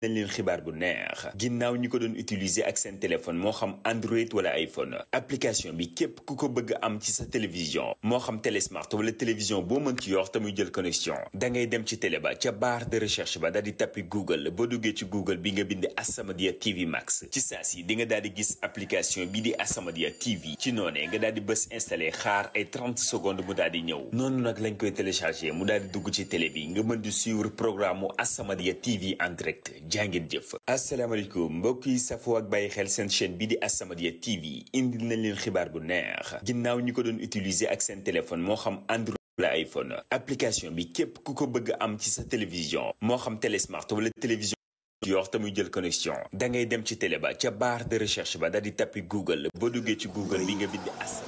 nañ leen xibaar bu neex ginnaaw ñi ko doon utiliser ak seen téléphone moo xam Android wala iPhone application bi képp ku ko bëgg am ci sa télévision moo xam télé smart wala télévision boo mën ci yor te muy jël connexion da ngay dem ci télé ba ca barre de recherche ba daal di tappi Google boo duggee ci Google bi nga bind As-Samadiyya TV Max ci saa si di nga daal di gis application bi di As-Samadiyya TV ci noonee nga daal di bës installé xaar ay 30 secondes mu daal di ñëw noonu nag lañ koy téléchargé mu daal di dugg ci télé bi nga mën di suivre programme mu As-Samadiyya TV en direct jàngeen jëf asalaamaaleykum mbokk yi safoo ak bàyyi xel seen chaîne bi di As-Samadiyya TV indil nañ leen xibaar bu neex ginnaaw ñi ko doon utiliser ak seen téléphone moo xam Android wala iPhone application bi képp ku ko bëgg am ci sa télévision moo xam télé smart wala télévision yor te muy jël connexion da ngay dem ci télé ba ca barre de recherche ba daal di tappi Google boo duggee ci Google bi nga bind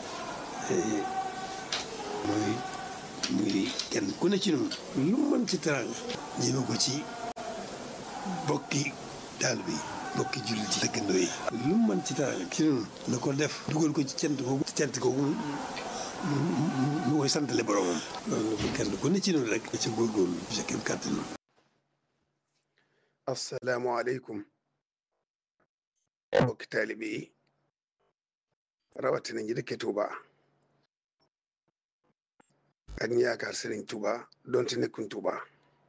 muy kenn ku ne ci noonu lu mën ci teraanga ñëme ko ci bokki daal bi bokki jullit ci dëkkandoo yi lu mën ci teraanga ci noonu na ko def dugal ko ci cant googu mu koy santale boromam loolu kenn ku ne ci noonu rek ci góorgóorlu ci kem kàttan. asalaamaaleykum bokki taalibe yi rawatina ñi dëkkee Touba ak ñi yaakaar Sëriñ Touba doonte nekkuñ Touba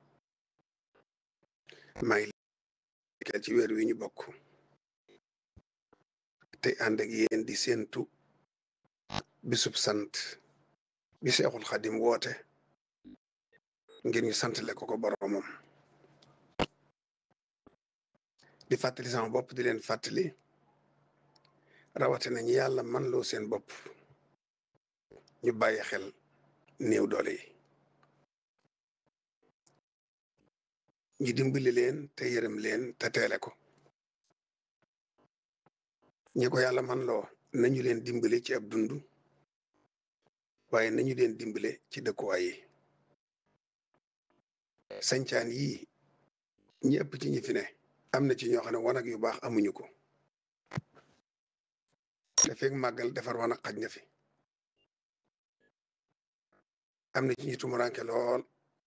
maa ngi leen ci weer wi ñu bokk te ànd ak yéen di séentu bisub sant bi Seexul Xadim woote ngir ñu santale ko boromam di fàttali sama bopp di leen fàttali rawatina ñi yàlla man loo seen bopp ñu bàyyi xel néew doole yi ñu dimbali leen te yërëm leen te teele ko ñi ko yàlla man loo nañu leen dimbale ci ab dund waaye nañu leen dimbale ci dëkkuwaay yi sañcaan yii ñi ëpp ci ñi fi ne am na ci ñoo xam ne wanag yu baax amuñu ko te fekk màggal defar wanag xaj na fi am na ci ñu tumuranke lool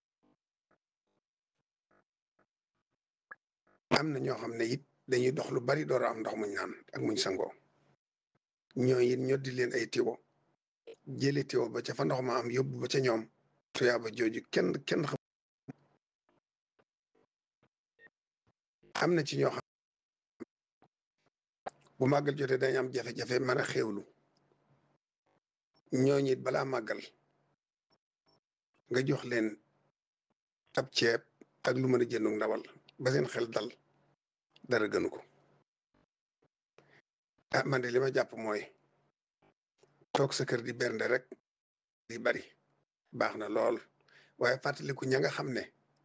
am na ñoo xam ne it dañuy dox lu bari door a am ndox muñ naan ak muñ sangoo ñoo it ñoddi leen ay tiwo jële tiwo ba ca fa ndox ma am yóbbu ba ca ñoom tuyaaba jooju kenn xam am na ci ñoo xam bu màggal jotee dañ am jafe-jafe mën a xéewlu ñooñu it balaa màggal nga jox leen ab ceeb ak lu mën a jëndug ndawal ba seen xel dal dara gënu ko ah man de li ma jàpp mooy toog sa kër di bernde rek di bari baax na lool waaye fàttaliku ña nga xam ne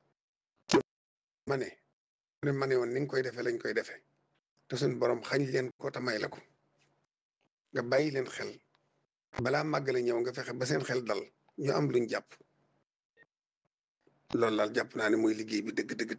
ma ne woon ni nga koy defee lañ koy defee te suñ borom xañ leen ko te may la ko nga bàyyi leen xel balaa màggale ñëw nga fexe ba seen xel dal ñu am luñ jàpp loolu daal jàpp naa ne mooy liggéey bi dëgg-dëgg